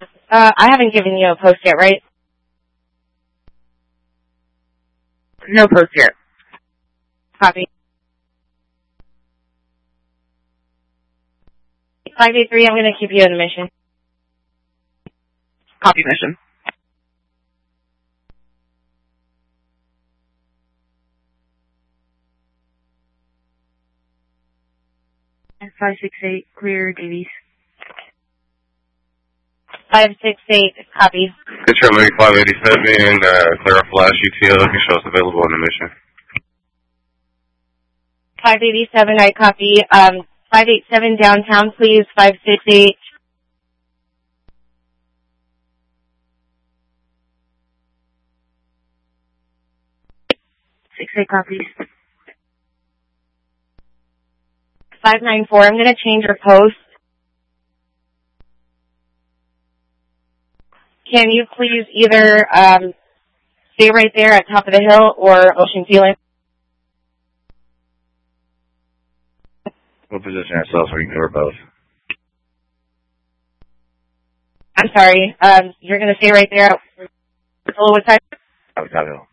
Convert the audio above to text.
I haven't given you a post yet, right? No post yet. Copy. 583, I'm going to keep you in the mission. Copy mission. And 568, clear Davies. 568, copy. Control 587, clear flash UTL, can show us available on the mission. 587, I copy. 587 downtown, please. 568. Copies. 594, I'm going to change your post. Can you please either stay right there at top of the hill or Ocean Feeling? We'll position ourselves where you can cover both. I'm sorry. You're going to stay right there at what side? Top of the hill.